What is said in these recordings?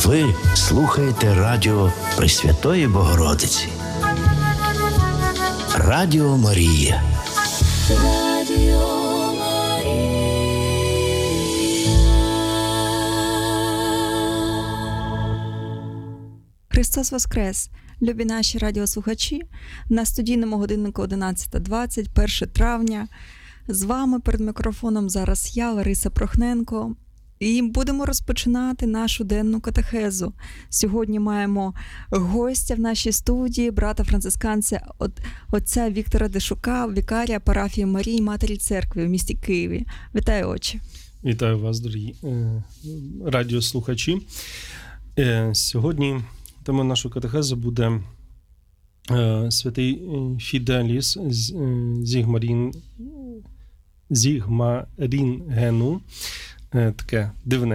Ви слухаєте радіо Пресвятої Богородиці. Радіо Марія. Радіо Марія. Христос Воскрес! Любі наші радіослухачі! На студійному годиннику 11:20, 1 травня. З вами перед мікрофоном зараз я, Лариса Прохненко. І будемо розпочинати нашу денну катехезу. Сьогодні маємо гостя в нашій студії, брата францисканця отця Віктора Дешука, вікарія парафії Марії Матері Церкви в місті Києві. Вітаю, отче. Вітаю вас, дорогі радіослухачі. Сьогодні тема нашої катехези буде святий Фіделіс Зігмарінгену. Таке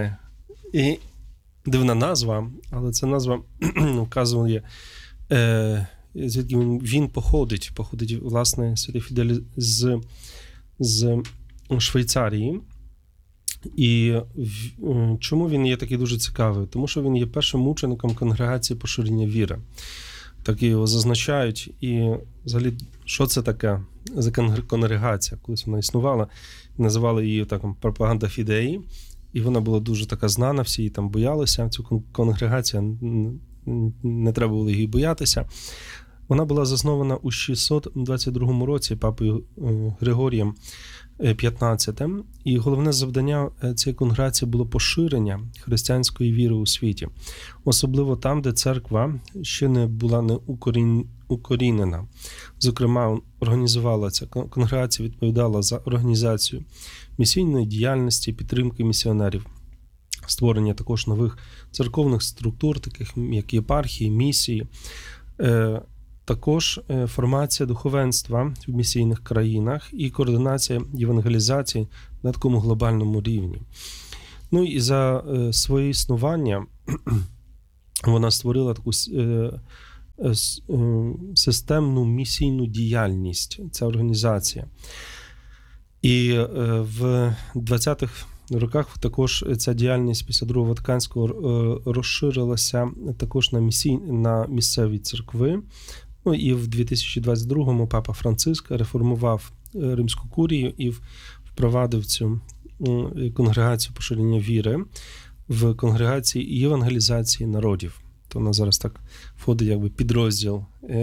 дивна назва, але ця назва вказує, звідки він походить, власне, святий Фіделіс з Швейцарії. І чому він є такий дуже цікавий? Тому що він є першим мучеником конгрегації поширення віри. Так його зазначають. І взагалі, що це таке за конгрегація? Колись вона існувала, називали її так, пропаганда фідеї. І вона була дуже така знана, всі її там боялися. Цю конгрегацію не треба було її боятися. Вона була заснована у 622 році папою Григорієм XV, і головне завдання цієї конгрегації було поширення християнської віри у світі. Особливо там, де церква ще не була укорінена. Зокрема, організувала ця конгрегація, відповідала за організацію місійної діяльності, підтримки місіонерів, створення також нових церковних структур, таких як єпархії, місії, також формація духовенства в місійних країнах і координація євангелізації на такому глобальному рівні. Ну і за своє існування вона створила таку системну місійну діяльність, ця організація. І в 20-х роках також ця діяльність після Другого Ватиканського розширилася також на місцеві церкви. Ну і в 2022-му папа Франциск реформував Римську курію і впровадив цю конгрегацію поширення віри в конгрегації євангелізації народів. То вона зараз так входить якби підрозділ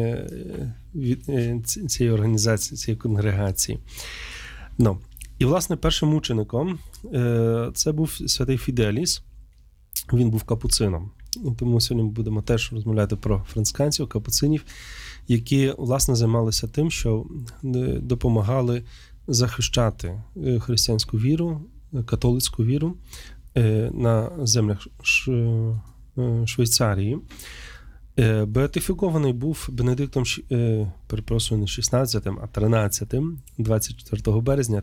цієї організації, цієї конгрегації. Ну, і, власне, першим мучеником це був святий Фіделіс. Він був капуцином. І тому сьогодні ми будемо теж розмовляти про францисканців, капуцинів, які, власне, займалися тим, що допомагали захищати християнську віру, католицьку віру на землях Швейцарії. Беатифікований був Бенедиктом, перепрошую, не 16-м, а 13-м, 24 березня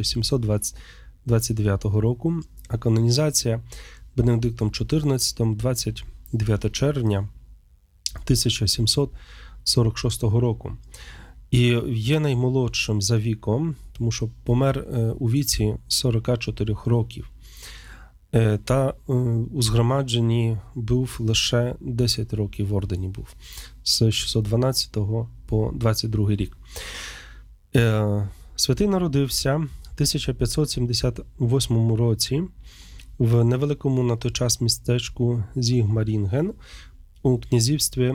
1729 року, а канонізація Бенедиктом XIV 29 червня 1746 року. І є наймолодшим за віком, тому що помер у віці 44 років. Та у згромадженні був лише 10 років в ордені був, з 612 по 22 рік. Святий народився в 1578 році в невеликому на той час містечку Зігмарінген у князівстві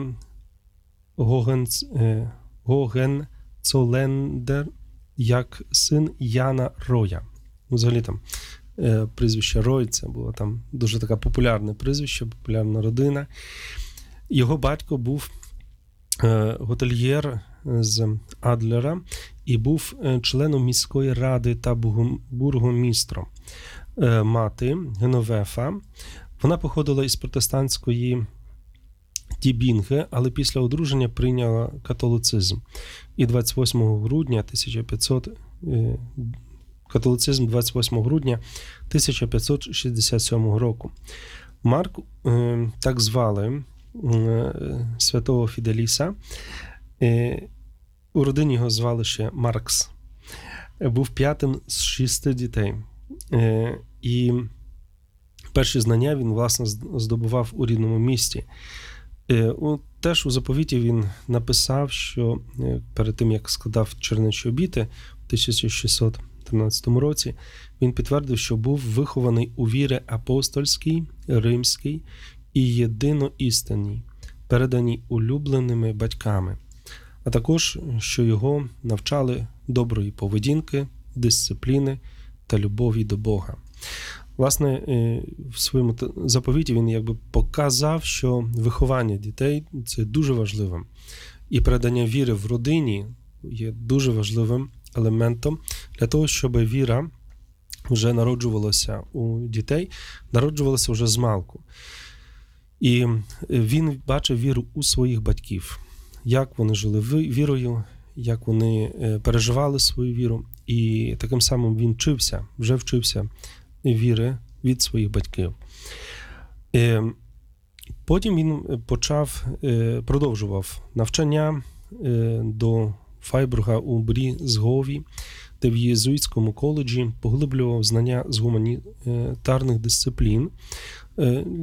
Гогенцоллендер як син Яна Роя. Взагалі там прізвище Рой, це було там дуже таке популярне прізвище, популярна родина. Його батько був готельєр з Адлера і був членом міської ради та бургомістром. Мати Геновефа, вона походила із протестантської Тібінги, але після одруження прийняла католицизм. І 28 грудня 1567 року. Марк, так звали святого Фіделіса, у родині його звали ще Маркс, був п'ятим з 6 дітей. І перші знання він, власне, здобував у рідному місті. Теж у заповіті він написав, що перед тим, як складав чернечі обіти в 1613 році, він підтвердив, що був вихований у вірі апостольській, римській і єдиноістинній, переданій улюбленими батьками, а також, що його навчали доброї поведінки, дисципліни та любові до Бога. Власне, в своєму заповіті він якби показав, що виховання дітей – це дуже важливим. І передання віри в родині є дуже важливим елементом для того, щоб віра вже народжувалася у дітей, народжувалася вже змалку. І він бачив віру у своїх батьків, як вони жили вірою, як вони переживали свою віру. І таким самим він вже вчився віри від своїх батьків. Потім він продовжував навчання до Файбурга у Брізгові, де в єзуїтському коледжі поглиблював знання з гуманітарних дисциплін.